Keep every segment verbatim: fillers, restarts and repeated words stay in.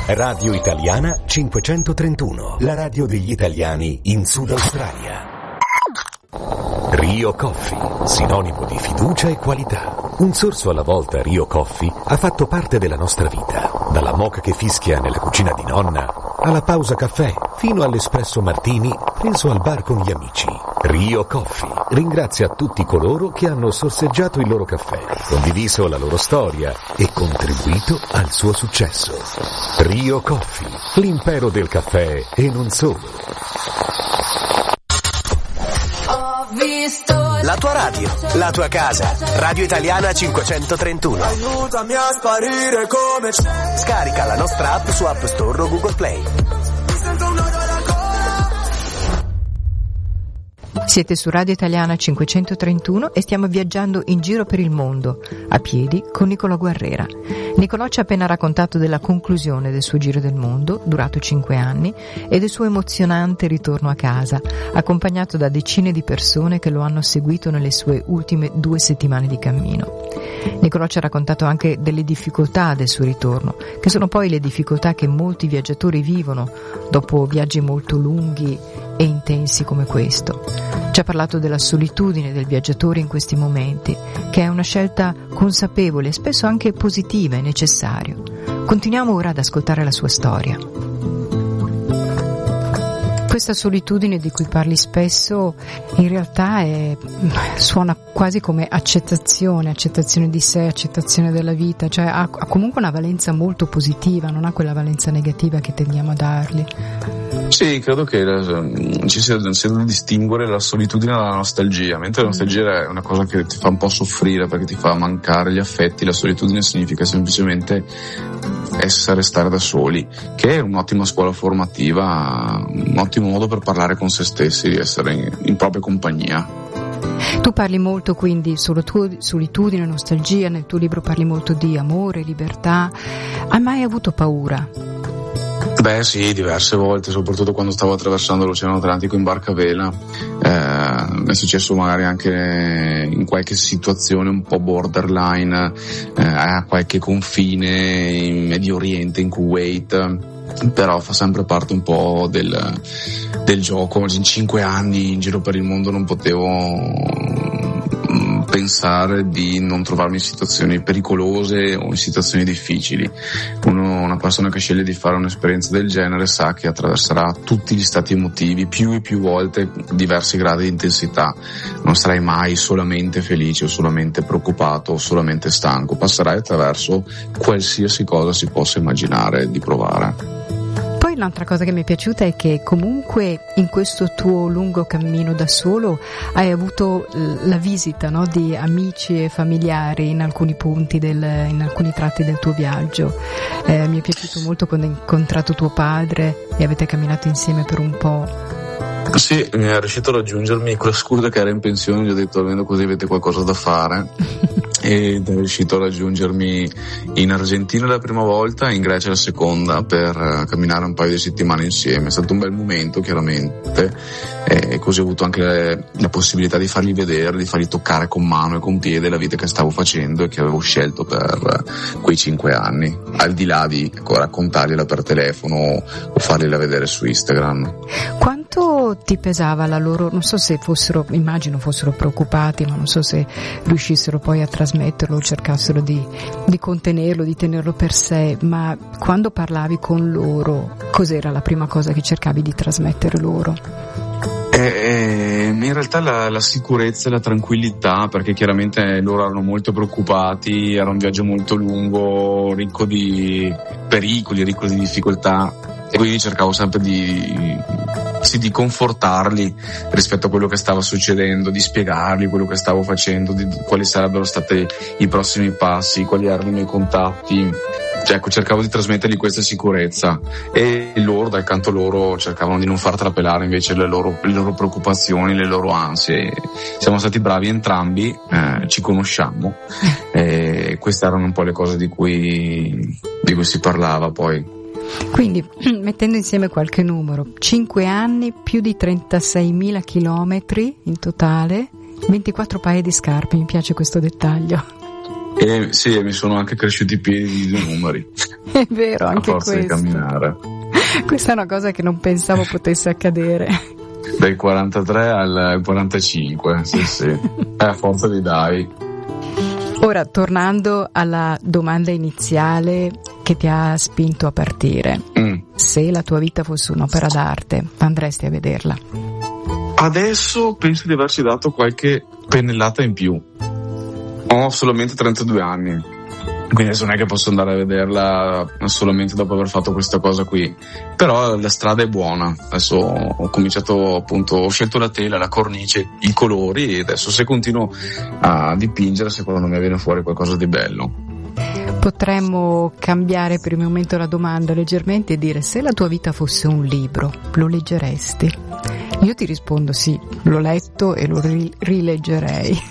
Radio Italiana cinquecentotrentuno, la radio degli italiani in Sud Australia. Rio Coffee, sinonimo di fiducia e qualità. Un sorso alla volta Rio Coffee ha fatto parte della nostra vita. Dalla moka che fischia nella cucina di nonna, alla pausa caffè, fino all'espresso martini preso al bar con gli amici. Rio Coffee ringrazia tutti coloro che hanno sorseggiato il loro caffè, condiviso la loro storia e contribuito al suo successo. Rio Coffee, l'impero del caffè e non solo. La tua radio, la tua casa. Radio Italiana cinquecentotrentuno. Aiutami a sparire come c'è. Scarica la nostra app su App Store o Google Play. Siete su Radio Italiana cinquecentotrentuno e stiamo viaggiando in giro per il mondo, a piedi, con Nicolò Guerrera. Nicolò ci ha appena raccontato della conclusione del suo giro del mondo, durato cinque anni, e del suo emozionante ritorno a casa, accompagnato da decine di persone che lo hanno seguito nelle sue ultime due settimane di cammino. Nicolò ci ha raccontato anche delle difficoltà del suo ritorno, che sono poi le difficoltà che molti viaggiatori vivono dopo viaggi molto lunghi e intensi come questo. Ci ha parlato della solitudine del viaggiatore in questi momenti, che è una scelta consapevole e spesso anche positiva e necessaria. Continuiamo ora ad ascoltare la sua storia. Questa solitudine di cui parli spesso in realtà è, suona quasi come accettazione, accettazione di sé, accettazione della vita, cioè ha, ha comunque una valenza molto positiva, non ha quella valenza negativa che tendiamo a dargli. Sì, credo che ci sia, sia da distinguere la solitudine dalla nostalgia. Mentre la nostalgia è una cosa che ti fa un po' soffrire perché ti fa mancare gli affetti, la solitudine significa semplicemente essere, stare da soli, che è un'ottima scuola formativa, un ottimo modo per parlare con se stessi, di essere in, in propria compagnia. Tu parli molto quindi sulla tua solitudine, nostalgia, nel tuo libro parli molto di amore, libertà. Hai mai avuto paura? Beh sì, diverse volte, soprattutto quando stavo attraversando l'Oceano Atlantico in barca a vela. Eh, è successo magari anche in qualche situazione un po' borderline, eh, a qualche confine in Medio Oriente, in Kuwait, però fa sempre parte un po' del, del gioco. In cinque anni in giro per il mondo non potevo pensare di non trovarmi in situazioni pericolose o in situazioni difficili. Uno, una persona che sceglie di fare un'esperienza del genere sa che attraverserà tutti gli stati emotivi più e più volte, diversi gradi di intensità. Non sarai mai solamente felice o solamente preoccupato o solamente stanco, passerai attraverso qualsiasi cosa si possa immaginare di provare. Un'altra cosa che mi è piaciuta è che comunque in questo tuo lungo cammino da solo hai avuto la visita, no, di amici e familiari in alcuni punti, del, in alcuni tratti del tuo viaggio. Eh, mi è piaciuto molto quando hai incontrato tuo padre e avete camminato insieme per un po'. Sì, mi è riuscito a raggiungermi con la scusa che era in pensione, gli ho detto almeno così avete qualcosa da fare. Ed è riuscito a raggiungermi in Argentina la prima volta, in Grecia la seconda, per camminare un paio di settimane insieme. È stato un bel momento chiaramente, e così ho avuto anche le, la possibilità di fargli vedere, di fargli toccare con mano e con piede la vita che stavo facendo e che avevo scelto per quei cinque anni, al di là di ecco, raccontargliela per telefono o fargliela vedere su Instagram. Quanto ti pesava la loro, non so se fossero, immagino fossero preoccupati, ma non so se riuscissero poi a trasmetterlo o cercassero di, di contenerlo, di tenerlo per sé, ma quando parlavi con loro, cos'era la prima cosa che cercavi di trasmettere loro? Eh, eh, in realtà la, la sicurezza e la tranquillità, perché chiaramente loro erano molto preoccupati, era un viaggio molto lungo, ricco di pericoli, ricco di difficoltà, e quindi cercavo sempre di, sì, di confortarli rispetto a quello che stava succedendo, di spiegargli quello che stavo facendo, di quali sarebbero stati i prossimi passi, quali erano i miei contatti. Cioè, ecco, cercavo di trasmettergli questa sicurezza, e loro, dal canto loro, cercavano di non far trapelare invece le loro, le loro preoccupazioni, le loro ansie. Siamo stati bravi entrambi, eh, ci conosciamo, e queste erano un po' le cose di cui, di cui si parlava poi. Quindi, mettendo insieme qualche numero, cinque anni, più di trentaseimila chilometri in totale, ventiquattro paia di scarpe, mi piace questo dettaglio. E sì, mi sono anche cresciuti i piedi di due numeri. È vero, anche a forza questo. di camminare. Questa è una cosa che non pensavo potesse accadere. Dai quarantatré al quarantacinque, sì sì, è a forza di dai. Ora, tornando alla domanda iniziale che ti ha spinto a partire, mm. se la tua vita fosse un'opera d'arte, andresti a vederla? Adesso penso di averci dato qualche pennellata in più. Ho solamente trentadue anni, quindi adesso non è che posso andare a vederla solamente dopo aver fatto questa cosa qui, però la strada è buona. Adesso ho cominciato, appunto, ho scelto la tela, la cornice, i colori, e adesso se continuo a dipingere secondo me viene fuori qualcosa di bello. Potremmo cambiare per il momento la domanda leggermente e dire: se la tua vita fosse un libro, lo leggeresti? Io ti rispondo sì, l'ho letto e lo ri- rileggerei.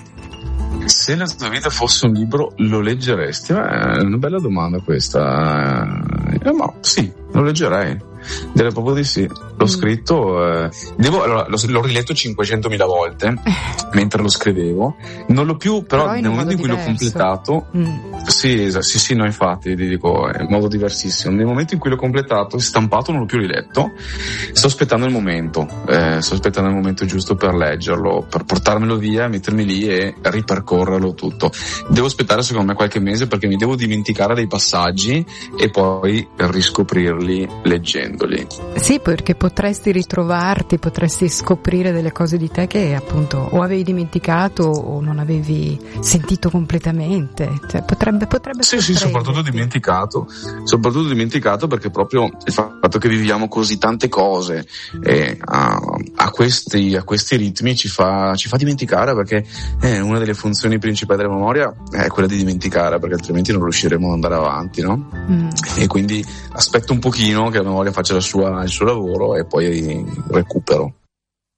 Se la tua vita fosse un libro, lo leggeresti? Eh, è una bella domanda questa. Eh, ma sì, lo leggerei. Direi proprio di sì. L'ho scritto, eh, devo, allora, l'ho, l'ho riletto cinquecentomila volte mentre lo scrivevo. Non l'ho più, però, però nel momento in cui diverso. l'ho completato, mm. sì, esatto, sì, sì, no, infatti, ti dico, è in modo diversissimo. Nel momento in cui l'ho completato, stampato, non l'ho più riletto. Sto aspettando il momento, eh, sto aspettando il momento giusto per leggerlo, per portarmelo via, mettermi lì e ripercorrerlo tutto. Devo aspettare secondo me qualche mese perché mi devo dimenticare dei passaggi e poi riscoprirli leggendo. Sì, perché potresti ritrovarti, potresti scoprire delle cose di te che appunto o avevi dimenticato o non avevi sentito completamente, cioè potrebbe potrebbe sì sì soprattutto dimenticato soprattutto dimenticato perché proprio il fatto che viviamo così tante cose e a, a questi a questi ritmi ci fa ci fa dimenticare, perché eh, una delle funzioni principali della memoria è quella di dimenticare, perché altrimenti non riusciremo ad andare avanti, no? Mm. E quindi aspetto un pochino che la memoria faccia la sua, il suo lavoro e poi recupero.